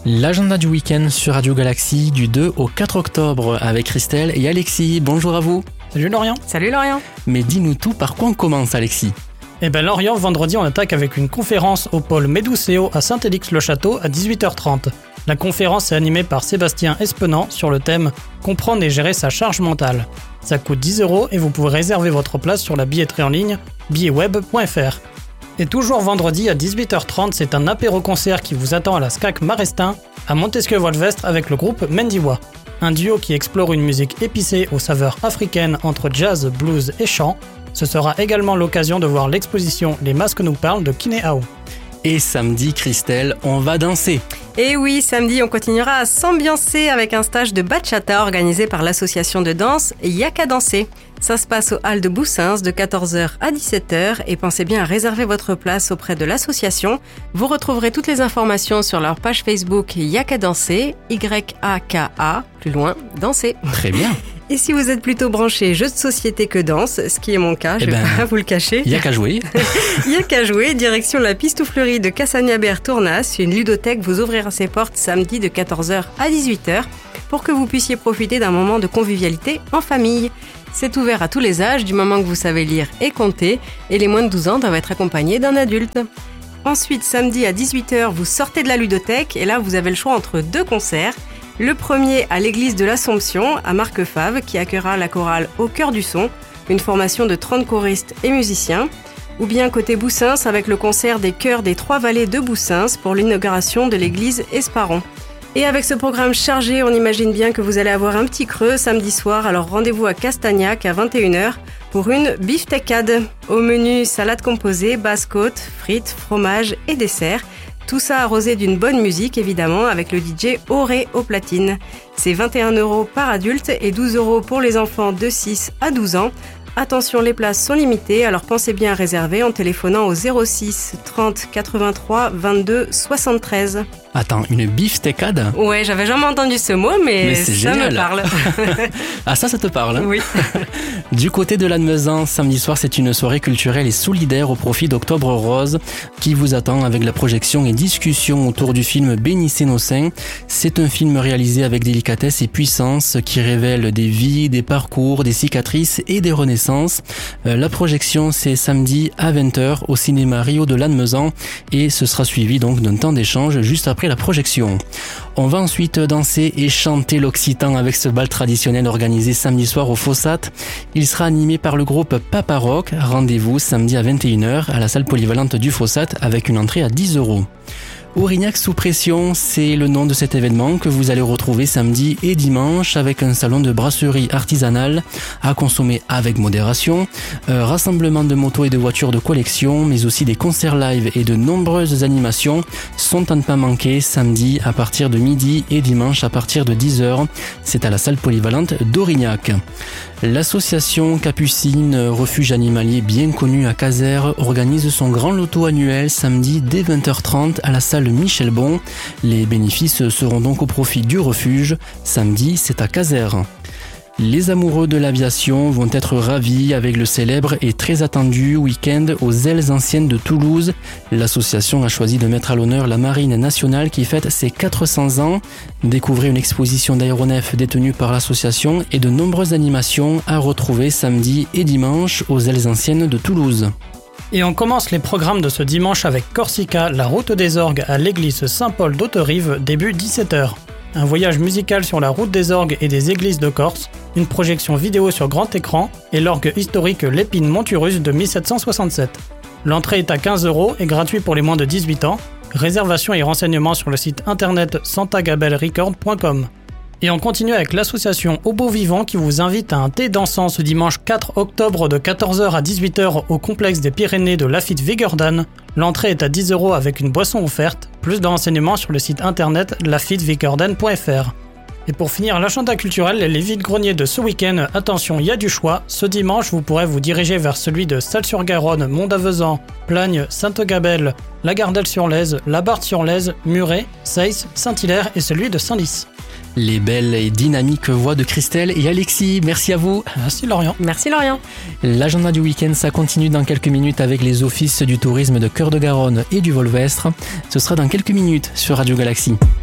L'agenda du week-end sur Radio Galaxie du 2 au 4 octobre avec Christelle et Alexis. Bonjour à vous. Salut Lorient. Salut Lorient. Mais dis-nous tout, par quoi on commence Alexis ? Lorient, vendredi on attaque avec une conférence au pôle Médoucéo à Saint-Élix-le-Château à 18h30. La conférence est animée par Sébastien Espenant sur le thème « Comprendre et gérer sa charge mentale ». Ça coûte 10 € et vous pouvez réserver votre place sur la billetterie en ligne billetweb.fr. Et toujours vendredi à 18h30, c'est un apéro-concert qui vous attend à la SCAC Marestin à Montesquieu-Volvestre avec le groupe Mendiwa. Un duo qui explore une musique épicée aux saveurs africaines entre jazz, blues et chant. Ce sera également l'occasion de voir l'exposition Les masques nous parlent de Kinéao. Et samedi, Christelle, on va danser. Et oui, samedi, on continuera à s'ambiancer avec un stage de bachata organisé par l'association de danse Yaka Danser. Ça se passe au hall de Boussins de 14h à 17h et pensez bien à réserver votre place auprès de l'association. Vous retrouverez toutes les informations sur leur page Facebook Yaka Danser, Y-A-K-A, plus loin, danser. Très bien. Et si vous êtes plutôt branché jeux de société que danse, ce qui est mon cas, je vais pas vous le cacher. Il y a qu'à jouer. Il y a qu'à jouer. Direction la Pistouflerie de Cassagnaber-Tournas. Une ludothèque vous ouvrira ses portes samedi de 14h à 18h pour que vous puissiez profiter d'un moment de convivialité en famille. C'est ouvert à tous les âges, du moment que vous savez lire et compter, et les moins de 12 ans doivent être accompagnés d'un adulte. Ensuite, samedi à 18h, vous sortez de la ludothèque, et là vous avez le choix entre deux concerts. Le premier à l'église de l'Assomption, à Marquefave, qui accueillera la chorale Au cœur du son, une formation de 30 choristes et musiciens. Ou bien côté Boussins, avec le concert des chœurs des Trois Vallées de Boussins pour l'inauguration de l'église Esparon. Et avec ce programme chargé, on imagine bien que vous allez avoir un petit creux samedi soir, alors rendez-vous à Castagnac à 21h pour une beefsteakade. Au menu, salade composée, basse-côte, frites, fromage et dessert. Tout ça arrosé d'une bonne musique, évidemment, avec le DJ Auré aux platines. C'est 21 € par adulte et 12 € pour les enfants de 6 à 12 ans. Attention, les places sont limitées, alors pensez bien à réserver en téléphonant au 06 30 83 22 73. Attends, une beefsteakade ? Ouais, j'avais jamais entendu ce mot, mais c'est ça génial. me parle. Ah, ça te parle hein ? Oui. Du côté de Lannemezan, samedi soir, c'est une soirée culturelle et solidaire au profit d'Octobre Rose qui vous attend avec la projection et discussion autour du film Bénissez nos seins. C'est un film réalisé avec délicatesse et puissance qui révèle des vies, des parcours, des cicatrices et des renaissances. La projection, c'est samedi à 20h au cinéma Rio de Lannemezan et ce sera suivi donc d'un temps d'échange juste après la projection. On va ensuite danser et chanter l'occitan avec ce bal traditionnel organisé samedi soir au Fossat. Il sera animé par le groupe Papa Rock. Rendez-vous samedi à 21h à la salle polyvalente du Fossat avec une entrée à 10 €. Aurignac sous pression, c'est le nom de cet événement que vous allez retrouver samedi et dimanche avec un salon de brasserie artisanale à consommer avec modération, rassemblement de motos et de voitures de collection, mais aussi des concerts live et de nombreuses animations sont à ne pas manquer samedi à partir de midi et dimanche à partir de 10h. C'est à la salle polyvalente d'Aurignac. L'association Capucine, refuge animalier bien connu à Casères, organise son grand loto annuel samedi dès 20h30 à la salle Michel Bon. Les bénéfices seront donc au profit du refuge. Samedi, c'est à Casères. Les amoureux de l'aviation vont être ravis avec le célèbre et très attendu week-end aux ailes anciennes de Toulouse. L'association a choisi de mettre à l'honneur la Marine nationale qui fête ses 400 ans. Découvrez une exposition d'aéronefs détenue par l'association et de nombreuses animations à retrouver samedi et dimanche aux ailes anciennes de Toulouse. Et on commence les programmes de ce dimanche avec Corsica, la route des orgues à l'église Saint-Paul d'Auterive, début 17h. Un voyage musical sur la route des orgues et des églises de Corse, une projection vidéo sur grand écran et l'orgue historique Lépine Monturus de 1767. L'entrée est à 15 € et gratuit pour les moins de 18 ans. Réservation et renseignements sur le site internet santagabelrecord.com. Et on continue avec l'association Au Beau Vivant qui vous invite à un thé dansant ce dimanche 4 octobre de 14h à 18h au complexe des Pyrénées de Lafitte Vigordan. L'entrée est à 10 € avec une boisson offerte. Plus de renseignements sur le site internet lafittevigordan.fr. Et pour finir, l'agenda culturel et les vides-greniers de ce week-end, attention, il y a du choix. Ce dimanche, vous pourrez vous diriger vers celui de Salles-sur-Garonne, Mont-d'Avezan, Plagne, Sainte-Gabelle, La Gardelle-sur-Lèze, La Barthe-sur-Lèze, Muret, Seyss, Saint-Hilaire et celui de Saint-Lys. Les belles et dynamiques voix de Christelle et Alexis, merci à vous. Merci Lorient. Merci Lorient. L'agenda du week-end, ça continue dans quelques minutes avec les offices du tourisme de Cœur de Garonne et du Volvestre. Ce sera dans quelques minutes sur Radio Galaxie.